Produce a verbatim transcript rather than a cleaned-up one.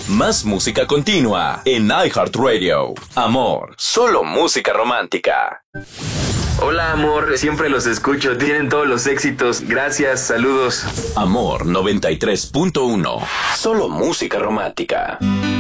Más música continua en iHeartRadio. Amor, solo música romántica. Hola, amor, siempre los escucho, tienen todos los éxitos. Gracias, saludos. Amor noventa y tres punto uno. Solo música romántica.